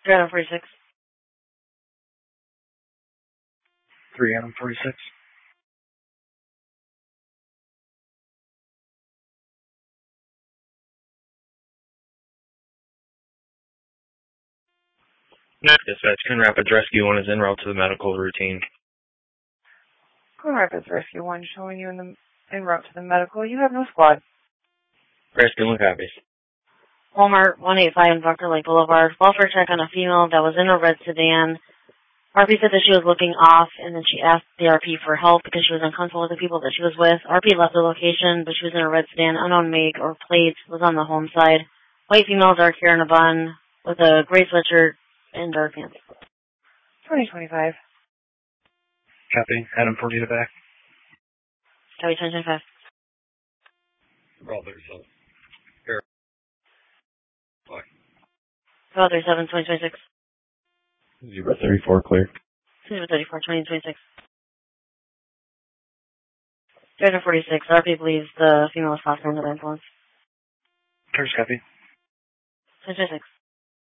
Adam 46. 3 Adam 46. Dispatch, Coon Rapids Rescue 1 is en route to the medical routine. Coon Rapids Rescue 1 showing you en route to the medical. You have no squad. Rescue 1 copies. Walmart 185 Dr. Lake Boulevard. Welfare check on a female that was in a red sedan. RP said that she was looking off, and then she asked the RP for help because she was uncomfortable with the people that she was with. RP left the location, but she was in a red sedan, unknown make or plate, was on the home side. White female, dark hair in a bun, with a gray sweatshirt and dark pants. 2025. Copy. Adam 40 to back. Copy 2025. Roll 37. Here. Bye. Roll 37, 2026. 034 clear. 034, 2026. 346. RP believes the female was possibly under the influence. First copy. 2026.